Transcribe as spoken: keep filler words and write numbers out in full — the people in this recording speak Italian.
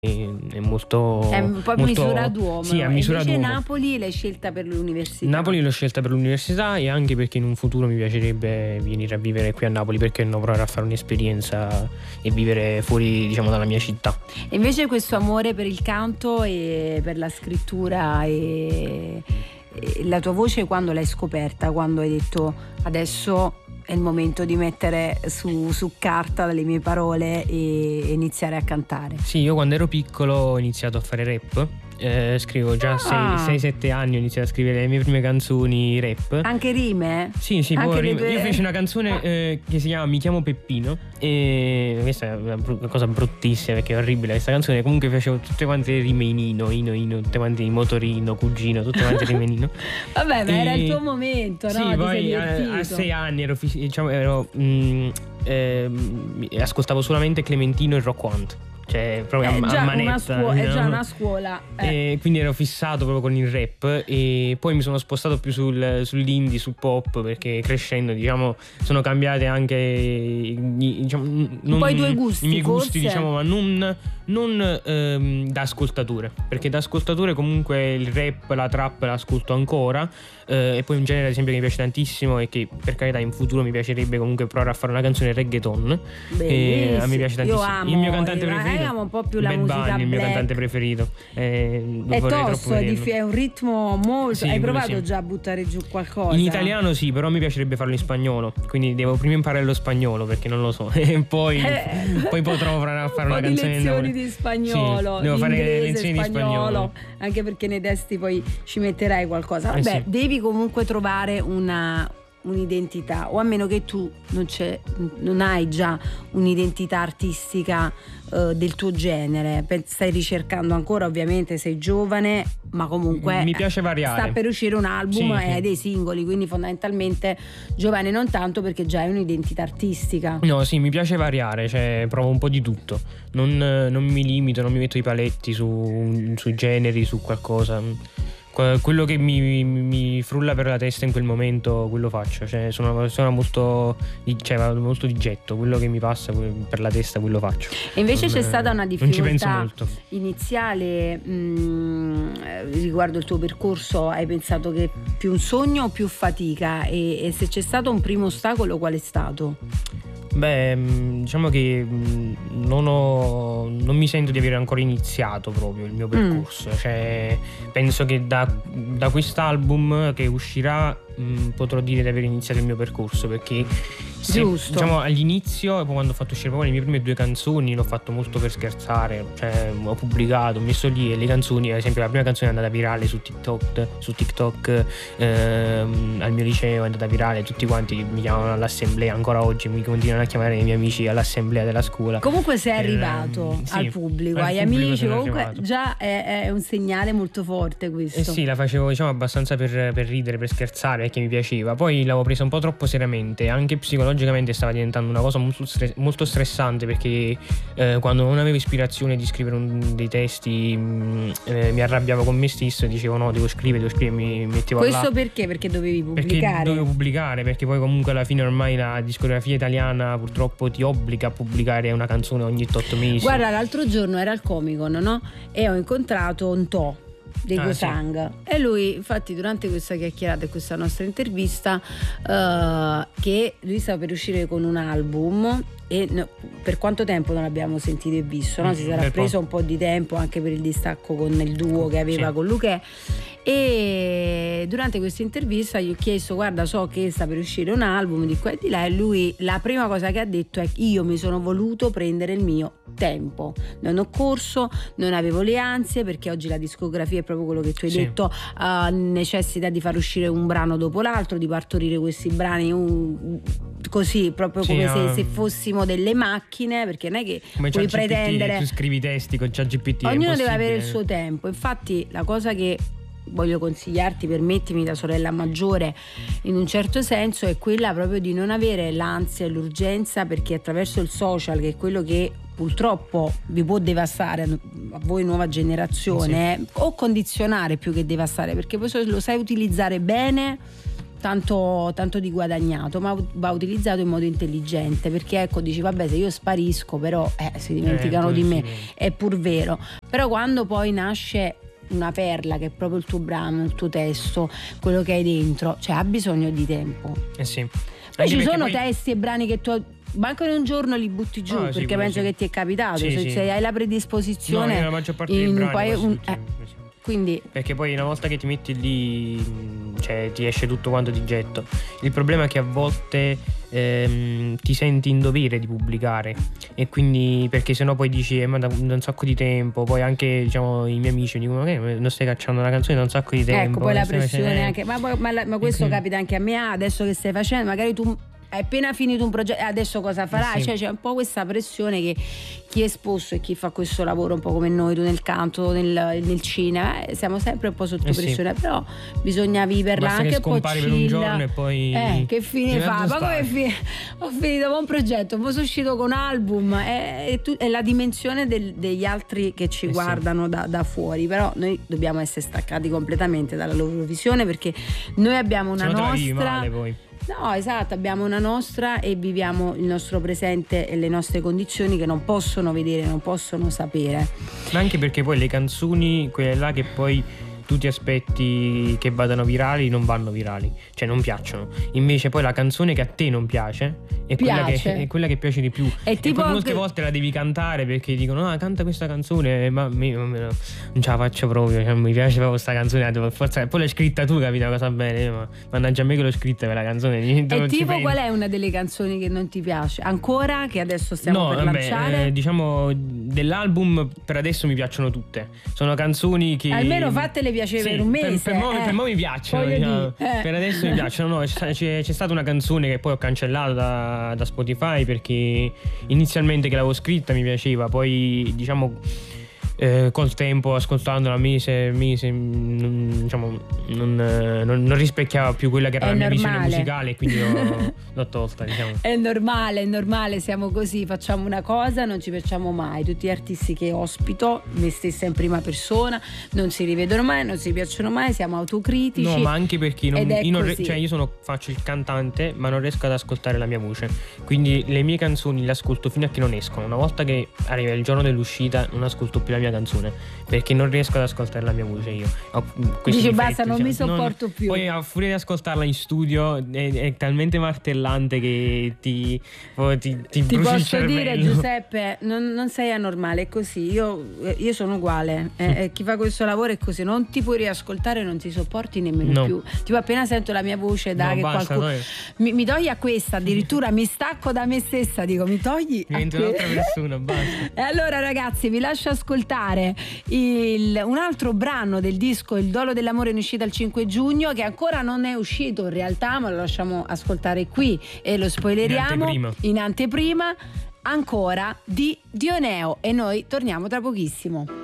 è molto è un po' molto, misura d'uomo. Sì, a misura invece d'uomo. Napoli l'hai scelta per l'università. Napoli l'ho scelta per l'università e anche perché in un futuro mi piacerebbe venire a vivere qui a Napoli, perché no, provare a fare un'esperienza e vivere fuori, diciamo, dalla mia città. E invece questo amore per il canto e per la scrittura e, e la tua voce, quando l'hai scoperta? Quando hai detto adesso è il momento di mettere su, su carta le mie parole e iniziare a cantare? Sì, io quando ero piccolo ho iniziato a fare rap. Eh, scrivo già Ah. sei sette anni, ho iniziato a scrivere le mie prime canzoni rap. Anche rime? Sì, sì, Anche poi le rime. tue- Io feci una canzone eh, che si chiama Mi chiamo Peppino, e questa è una, bru- una cosa bruttissima perché è orribile questa canzone. Comunque facevo tutte quante le rime in Ino, Ino, Ino, tutte quante in motorino, cugino, tutte quante rime in Ino. Vabbè, ma E- era il tuo momento, no? Sì, Ti sei poi a, divertito. a sei anni ero, fis- diciamo, ero mh, ehm, ascoltavo solamente Clementino e Rockwant. Cioè proprio È a, già a una manetta, scuola, è già no? una scuola. eh. E quindi ero fissato proprio con il rap, e poi mi sono spostato più sul, sull'indie, sul pop, perché crescendo, diciamo, sono cambiate anche i- diciamo, non, po' i tuoi gusti, i miei forse? gusti, diciamo, ma non, non ehm, da ascoltatore, perché da ascoltatore comunque il rap, la trap l'ascolto ancora, eh, e poi un genere ad esempio che mi piace tantissimo e che per carità in futuro mi piacerebbe comunque provare a fare una canzone reggaeton. E a me piace tantissimo. Io amo, il mio cantante eh, preferito amo un po' più la Bad musica Bunny, il mio black. cantante preferito. Eh, È vorrei tosto, troppo è, vederlo. dif- è un ritmo molto. Sì, Hai quello provato sì. già a buttare giù qualcosa? In italiano sì, però mi piacerebbe farlo in spagnolo, quindi devo prima imparare lo spagnolo perché non lo so, e poi, Eh. poi potrò provare a fare un po' una di canzone in lezioni inglese. di spagnolo, Sì, devo di fare inglese, lezioni di spagnolo. anche perché nei testi poi ci metterai qualcosa. Eh Vabbè, sì. devi comunque trovare una un'identità, o a meno che tu non, c'è, non hai già un'identità artistica eh, del tuo genere. Pe- stai ricercando ancora, ovviamente sei giovane, ma comunque Mi piace variare. sta per uscire un album Sì, e sì. hai dei singoli, quindi fondamentalmente giovane non tanto, perché già hai un'identità artistica. No, sì, mi piace variare, cioè provo un po' di tutto. Non, non mi limito, non mi metto i paletti su, sui generi, su qualcosa. Que- Quello che mi, mi- mi frulla per la testa in quel momento, quello faccio. Cioè, sono una persona molto di, cioè, vado molto di getto, quello che mi passa per la testa, quello faccio. E invece Non- c'è stata una non ci penso difficoltà molto. iniziale mh, riguardo il tuo percorso? Hai pensato che più un sogno o più fatica? E, e se c'è stato un primo ostacolo, qual è stato? Beh, mh, diciamo che mh, non, ho, non mi sento di aver ancora iniziato proprio il mio percorso. Cioè, penso che da, da quest'album che uscirà mh, potrò dire di aver iniziato il mio percorso, perché se, Giusto. diciamo all'inizio, poi quando ho fatto uscire proprio le mie prime due canzoni, l'ho fatto molto per scherzare, cioè ho pubblicato, ho messo lì, e le canzoni, ad esempio la prima canzone è andata virale su TikTok, su TikTok ehm, al mio liceo è andata virale, tutti quanti mi chiamano all'assemblea, ancora oggi mi continuano a chiamare i miei amici all'assemblea della scuola. Comunque sei Per, arrivato ehm, sì, al pubblico, al agli pubblico amici, sono comunque arrivato. già è, è un segnale molto forte questo. Eh sì, la facevo, diciamo, abbastanza per, per ridere, per scherzare, perché mi piaceva. Poi l'avevo presa un po' troppo seriamente, anche psicologicamente stava diventando una cosa molto, stre- molto stressante, perché eh, quando non avevo ispirazione di scrivere un- dei testi mh, eh, mi arrabbiavo con me stesso e dicevo no, devo scrivere, devo scrivere, mi mettevo Questo là. perché? Perché dovevi Perché pubblicare. dovevo pubblicare, perché poi comunque alla fine ormai la discografia italiana purtroppo ti obbliga a pubblicare una canzone ogni otto mesi. Guarda, l'altro giorno era al Comic Con, no? E ho incontrato un To dei Ah, Gotang, e lui infatti durante questa chiacchierata e questa nostra intervista eh, che lui stava per uscire con un album, e no, per quanto tempo non l'abbiamo sentito e visto, no? Si sarà Bel po'. preso un po' di tempo anche per il distacco con il duo che aveva Sì. con Luchè. E durante questa intervista gli ho chiesto: guarda, so che sta per uscire un album di qua e di là, e lui la prima cosa che ha detto è: io mi sono voluto prendere il mio tempo, non ho corso, non avevo le ansie, perché oggi la discografia è proprio quello che tu hai Sì. detto, uh, necessita di far uscire un brano dopo l'altro, di partorire questi brani un- così proprio Sì, come se, um, se fossimo delle macchine, perché non è che Come puoi ChatGPT, pretendere. tu scrivi i testi con ChatGPT, è Ognuno deve impossibile. avere il suo tempo. Infatti la cosa che voglio consigliarti, permettimi, da sorella maggiore in un certo senso, è quella proprio di non avere l'ansia e l'urgenza, perché attraverso il social, che è quello che purtroppo vi può devastare a voi nuova generazione, eh, o condizionare più che devastare, perché poi se lo sai utilizzare bene tanto, tanto di guadagnato, ma va utilizzato in modo intelligente, perché ecco dici vabbè, se io sparisco però eh, si dimenticano Eh, di me, sì. è pur vero, però quando poi nasce una perla che è proprio il tuo brano, il tuo testo, quello che hai dentro, cioè ha bisogno di tempo. Eh sì. Poi Anche ci perché sono poi- testi e brani che tu manco in un giorno li butti giù, Ah, perché sicuro, penso sì. che ti è capitato, Sì, se, sì. se hai la No, predisposizione io la maggior parte dei in un brani paio- quasi un- tutti, eh, così. quindi Perché poi una volta che ti metti lì, mh, cioè ti esce tutto quanto di getto. Il problema è che a volte ehm, ti senti in dovere di pubblicare, e quindi perché sennò poi dici eh, ma da, da un sacco di tempo, poi anche diciamo i miei amici mi dicono che non stai cacciando una canzone da un sacco di tempo. ecco, poi la stai pressione facendo- anche, ma, poi- ma la- ma questo Mhm. capita anche a me, ah, adesso che stai facendo, magari tu hai appena finito un progetto, adesso cosa farai? Eh sì. Cioè c'è un po' questa pressione che chi è esposto e chi fa questo lavoro un po' come noi, tu nel canto, nel, nel cinema, eh, siamo sempre un po' sotto Eh sì. pressione, però bisogna viverla Basta anche che un po' scompari per un chill. giorno e poi Eh, che fine devi fa? Ma come aggiustare. fi- ho finito con un progetto, poi sono uscito con un album, è, è tu- è la dimensione del- degli altri che ci Eh sì. guardano da, da fuori, però noi dobbiamo essere staccati completamente dalla loro visione, perché noi abbiamo una Se no te la vivi nostra. male poi. No, esatto, abbiamo una nostra e viviamo il nostro presente e le nostre condizioni che non possono vedere, non possono sapere. Ma anche perché poi le canzoni, quelle là che poi tu ti aspetti che vadano virali, non vanno virali, cioè non piacciono. Invece poi la canzone che a te non piace è quella che, Piace. è quella che piace di più. È E tipo poi molte che- volte la devi cantare perché dicono ah canta questa canzone, ma mi- ma- non ce la faccio proprio, cioè, mi piace proprio questa canzone, la devo forza. Poi l'hai scritta tu, capito cosa bene, ma mannaggia a me che l'ho scritta quella canzone. niente, E non ci tipo penso. qual è una delle canzoni che non ti piace? Ancora, che adesso stiamo No, per vabbè, lanciare? eh, diciamo dell'album per adesso mi piacciono tutte. Sono canzoni che Almeno fattele piacere Sì, per un mese. Per, per mo, eh. per mo mi piacciono, Voglio diciamo. dire, eh. Per adesso mi piacciono. No, c'è, c'è- c'è stata una canzone che poi ho cancellato da, da Spotify perché inizialmente che l'avevo scritta mi piaceva, poi diciamo eh, col tempo ascoltandola mi se, mi se- mm, diciamo non, eh, non- non rispecchiava più quella che era È la mia visione normale. musicale, e quindi l'ho, l'ho tolta, diciamo. È normale, è normale, siamo così, facciamo una cosa, non ci piacciamo mai. Tutti gli artisti che ospito, me stessa in prima persona, non si rivedono mai, non si piacciono mai, siamo autocritici. No, ma anche perché non, ed è io, non re- così. cioè, io sono, faccio il cantante, ma non riesco ad ascoltare la mia voce. Quindi le mie canzoni le ascolto fino a che non escono. Una volta che arriva il giorno dell'uscita, non ascolto più la mia canzone perché non riesco ad ascoltare la mia voce. Io ho questi Dici, difetti, basta, non mi diciamo. sopporto più. Poi a furia di ascoltarla in studio è, è talmente martellante che ti, poi ti, ti, Ti bruci il posso dire, cervello. Giuseppe, non, non sei anormale, è così. Io, io sono uguale. Eh, eh, chi fa questo lavoro è così. Non ti puoi riascoltare, non ti sopporti nemmeno No. più. Tipo, appena sento la mia voce, da No, che basta, qualcuno. dai. Mi, mi togli a questa, addirittura mi stacco da me stessa. Dico, mi togli. a Divento que- un'altra persona, basta. E allora, ragazzi, vi lascio ascoltare il- un altro brano del disco Il Dolo dell'amore, in uscita il cinque giugno, che ancora non è uscito in realtà, ma lo lasciamo ascoltare qui e lo spoileriamo In anteprima. in anteprima, ancora di Dioneo, e noi torniamo tra pochissimo.